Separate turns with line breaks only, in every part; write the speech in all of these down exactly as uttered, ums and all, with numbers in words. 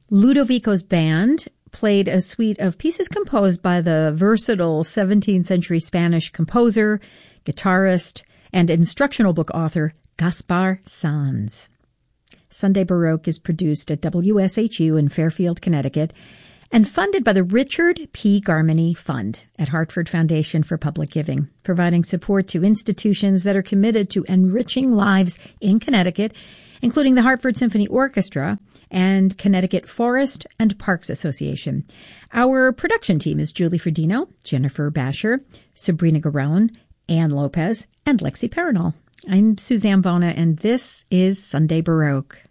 Ludovico's band played a suite of pieces composed by the versatile seventeenth century Spanish composer, guitarist, and instructional book author Gaspar Sanz. Sunday Baroque is produced at W S H U in Fairfield, Connecticut, and funded by the Richard P. Garmany Fund at Hartford Foundation for Public Giving, providing support to institutions that are committed to enriching lives in Connecticut, including the Hartford Symphony Orchestra and Connecticut Forest and Parks Association. Our production team is Julie Fredino, Jennifer Basher, Sabrina Garone, Ann Lopez, and Lexi Perinol. I'm Suzanne Bona, and this is Sunday Baroque.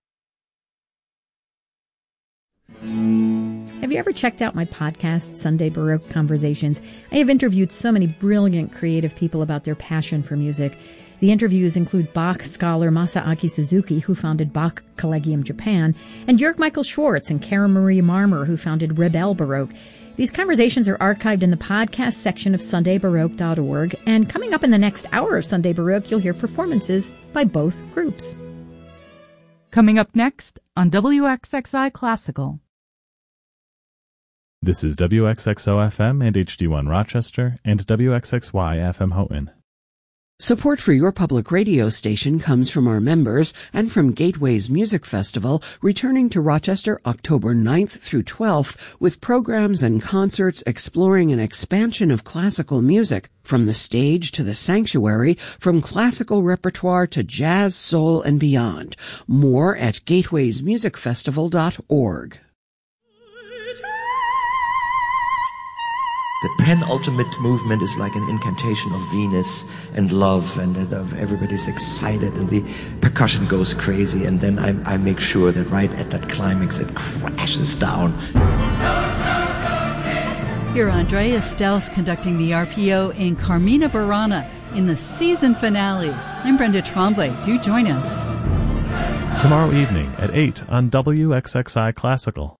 Have you ever checked out my podcast, Sunday Baroque Conversations? I have interviewed so many brilliant creative people about their passion for music. The interviews include Bach scholar Masaaki Suzuki, who founded Bach Collegium Japan, and Jörg Michael Schwartz and Karen Marie Marmer, who founded Rebel Baroque. These conversations are archived in the podcast section of sunday baroque dot org, and coming up in the next hour of Sunday Baroque, you'll hear performances by both groups.
Coming up next on W X X I Classical.
This is W X X O F M and H D one Rochester and W X X Y F M Houghton.
Support for your public radio station comes from our members and from Gateways Music Festival, returning to Rochester October ninth through twelfth with programs and concerts exploring an expansion of classical music, from the stage to the sanctuary, from classical repertoire to jazz, soul, and beyond. More at gateways music festival dot org.
The penultimate movement is like an incantation of Venus and love, and everybody's excited, and the percussion goes crazy, and then I, I make sure that right at that climax it crashes down.
Here Andrea Stels conducting the R P O in Carmina Burana in the season finale. I'm Brenda Tremblay. Do join us.
Tomorrow evening at eight on W X X I Classical.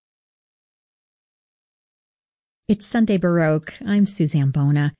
It's Sunday Baroque. I'm Suzanne Bona.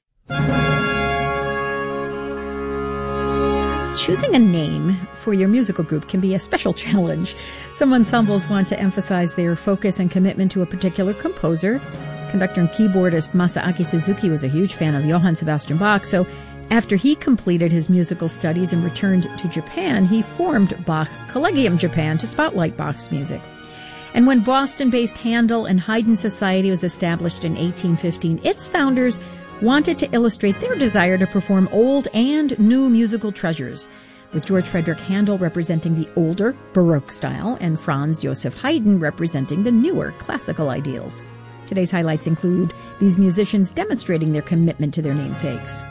Choosing a name for your musical group can be a special challenge. Some ensembles want to emphasize their focus and commitment to a particular composer. Conductor and keyboardist Masaaki Suzuki was a huge fan of Johann Sebastian Bach, so after he completed his musical studies and returned to Japan, he formed Bach Collegium Japan to spotlight Bach's music. And when Boston-based Handel and Haydn Society was established in eighteen fifteen, its founders wanted to illustrate their desire to perform old and new musical treasures, with George Frederick Handel representing the older Baroque style and Franz Joseph Haydn representing the newer classical ideals. Today's highlights include these musicians demonstrating their commitment to their namesakes.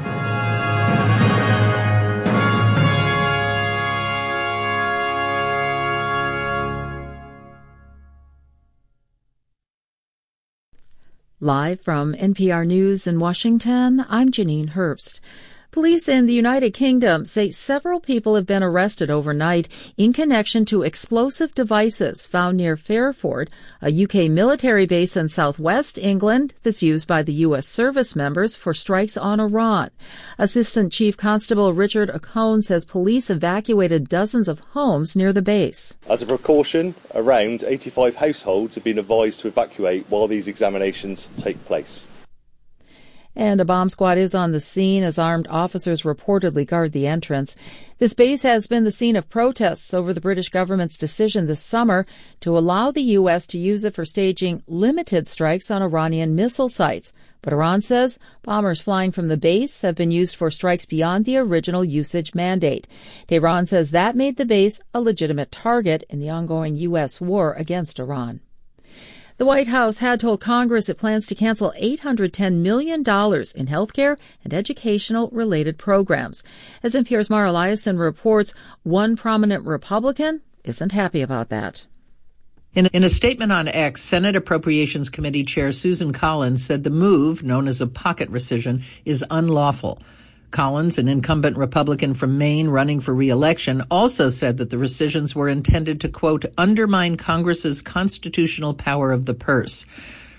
Live from N P R News in Washington, I'm Janine Herbst. Police in the United Kingdom say several people have been arrested overnight in connection to explosive devices found near Fairford, a U K military base in southwest England that's used by the U S service members for strikes on Iran. Assistant Chief Constable Richard Ocone says police evacuated dozens of homes near the base.
As a precaution, around eighty-five households have been advised to evacuate while these examinations take place.
And a bomb squad is on the scene as armed officers reportedly guard the entrance. This base has been the scene of protests over the British government's decision this summer to allow the U S to use it for staging limited strikes on Iranian missile sites. But Iran says bombers flying from the base have been used for strikes beyond the original usage mandate. Tehran says that made the base a legitimate target in the ongoing U S war against Iran. The White House had told Congress it plans to cancel eight hundred ten million dollars in health care and educational-related programs. As N P R's Mara Eliason reports, one prominent Republican isn't happy about that.
In, in a statement on X, Senate Appropriations Committee Chair Susan Collins said the move, known as a pocket rescission, is unlawful. Collins, an incumbent Republican from Maine running for re-election, also said that the rescissions were intended to, quote, undermine Congress's constitutional power of the purse.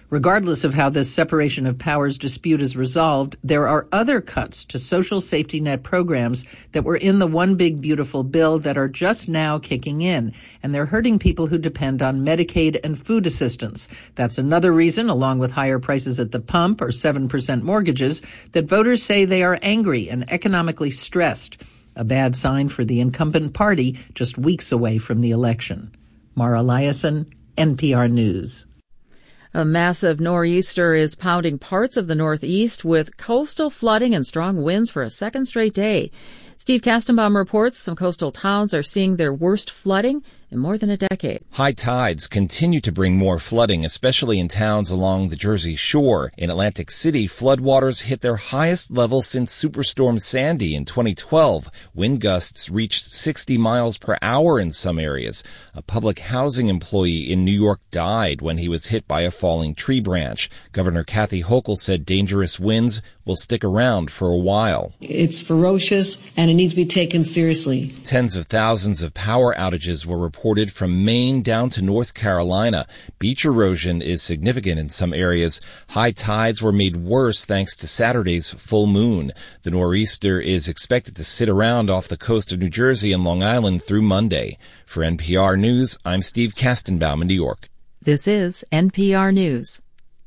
Regardless of how this separation of powers dispute is resolved, there are other cuts to social safety net programs that were in the One Big Beautiful bill that are just now kicking in, and they're hurting people who depend on Medicaid and food assistance. That's another reason, along with higher prices at the pump or seven percent mortgages, that voters say they are angry and economically stressed. A bad sign for the incumbent party just weeks away from the election. Mara Eliason, N P R News.
A massive nor'easter is pounding parts of the Northeast with coastal flooding and strong winds for a second straight day. Steve Kastenbaum reports some coastal towns are seeing their worst flooding in more than a decade.
High tides continue to bring more flooding, especially in towns along the Jersey Shore. In Atlantic City, floodwaters hit their highest level since Superstorm Sandy in twenty twelve. Wind gusts reached sixty miles per hour in some areas. A public housing employee in New York died when he was hit by a falling tree branch. Governor Kathy Hochul said dangerous winds will stick around for a while.
It's ferocious and it needs to be taken seriously.
Tens of thousands of power outages were reported from Maine down to North Carolina. Beach erosion is significant in some areas. High tides were made worse thanks to Saturday's full moon. The nor'easter is expected to sit around off the coast of New Jersey and Long Island through Monday. For N P R News, I'm Steve Kastenbaum in New York.
This is N P R News.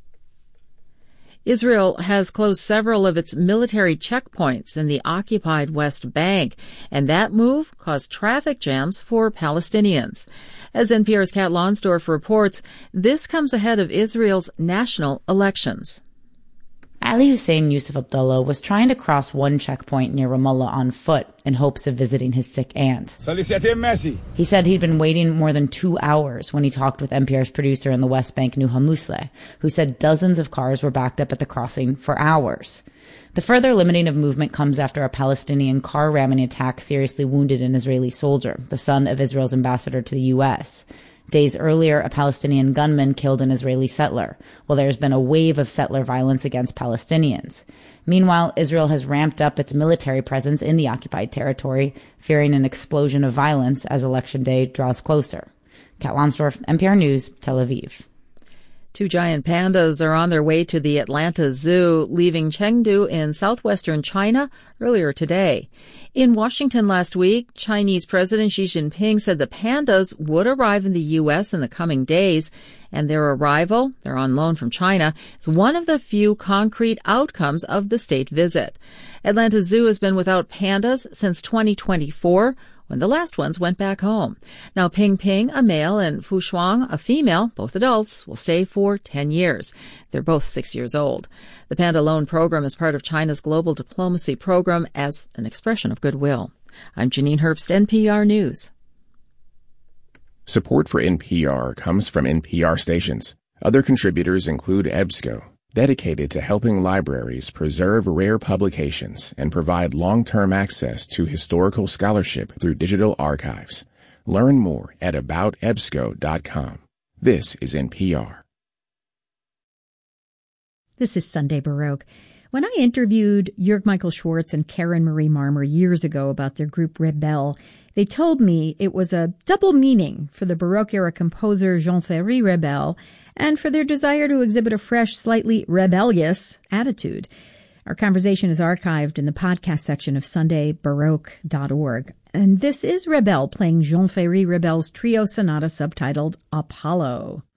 Israel has closed several of its military checkpoints in the occupied West Bank, and that move caused traffic jams for Palestinians. As N P R's Kat Lonsdorf reports, this comes ahead of Israel's national elections.
Ali Hussein Yusuf Abdullah was trying to cross one checkpoint near Ramallah on foot in hopes of visiting his sick aunt. He said he'd been waiting more than two hours when he talked with N P R's producer in the West Bank, Nuha Musleh, who said dozens of cars were backed up at the crossing for hours. The further limiting of movement comes after a Palestinian car ramming attack seriously wounded an Israeli soldier, the son of Israel's ambassador to the U S Days earlier, a Palestinian gunman killed an Israeli settler, while there's been a wave of settler violence against Palestinians. Meanwhile, Israel has ramped up its military presence in the occupied territory, fearing an explosion of violence as Election Day draws closer. Kat Lonsdorf, N P R News, Tel Aviv.
Two giant pandas are on their way to the Atlanta Zoo, leaving Chengdu in southwestern China earlier today. In Washington last week, Chinese President Xi Jinping said the pandas would arrive in the U S in the coming days, and their arrival, they're on loan from China, is one of the few concrete outcomes of the state visit. Atlanta Zoo has been without pandas since twenty twenty-four, when the last ones went back home. Now Ping Ping, a male, and Fu Shuang, a female, both adults, will stay for ten years. They're both six years old. The Panda Loan Program is part of China's global diplomacy program as an expression of goodwill. I'm Janine Herbst, N P R News.
Support for N P R comes from N P R stations. Other contributors include EBSCO, dedicated to helping libraries preserve rare publications and provide long-term access to historical scholarship through digital archives. Learn more at about ebsco dot com. This is N P R.
This is Sunday Baroque. When I interviewed Jörg Michael Schwartz and Karen Marie Marmer years ago about their group Rebelle, they told me it was a double meaning for the Baroque-era composer Jean-Ferry Rebelle and for their desire to exhibit a fresh, slightly rebellious attitude. Our conversation is archived in the podcast section of sunday baroque dot org. And this is Rebelle playing Jean-Ferry Rebelle's trio sonata subtitled Apollo.